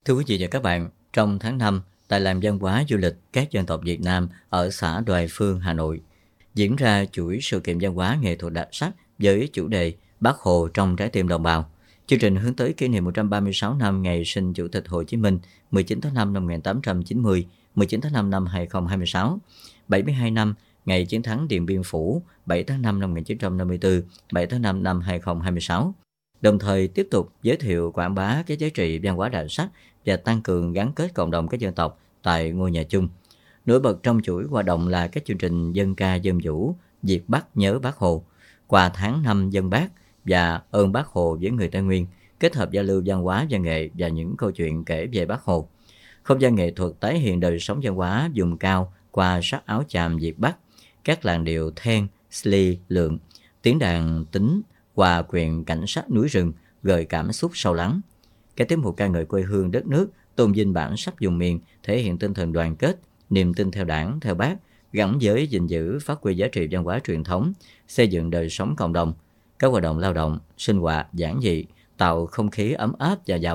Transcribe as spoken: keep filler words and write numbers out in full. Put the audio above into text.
Thưa quý vị và các bạn, trong tháng năm, tại làng văn hóa du lịch các dân tộc Việt Nam ở xã Đoài Phương, Hà Nội, diễn ra chuỗi sự kiện văn hóa nghệ thuật đặc sắc với chủ đề Bác Hồ trong trái tim đồng bào. Chương trình hướng tới kỷ niệm một trăm ba mươi sáu năm ngày sinh Chủ tịch Hồ Chí Minh mười chín tháng năm năm một nghìn tám trăm chín mươi, mười chín tháng năm năm hai nghìn không trăm hai mươi sáu, bảy mươi hai năm ngày chiến thắng Điện Biên Phủ bảy tháng năm năm một nghìn chín trăm năm mươi tư, bảy tháng năm năm hai nghìn không trăm hai mươi sáu. Đồng thời tiếp tục giới thiệu quảng bá các giá trị văn hóa đặc sắc và tăng cường gắn kết cộng đồng các dân tộc tại ngôi nhà chung. Nổi bật trong chuỗi hoạt động là các chương trình dân ca dân vũ, Việt Bắc nhớ Bác Hồ, quà tháng năm dân Bác và ơn Bác Hồ với người Tây Nguyên, kết hợp giao lưu văn hóa văn nghệ và những câu chuyện kể về Bác Hồ. Không gian nghệ thuật tái hiện đời sống văn hóa vùng cao qua sắc áo chàm Việt Bắc, các làn điệu then, sli, lượng, tiếng đàn tính, hòa quyện cảnh sắc núi rừng gợi cảm xúc sâu lắng. Các tiết mục ca ngợi quê hương đất nước, tôn vinh bản sắc vùng miền, thể hiện tinh thần đoàn kết, niềm tin theo Đảng, theo Bác, gắn với gìn giữ phát huy giá trị văn hóa truyền thống, xây dựng đời sống cộng đồng. Các hoạt động lao động, sinh hoạt giản dị, tạo không khí ấm áp và giàu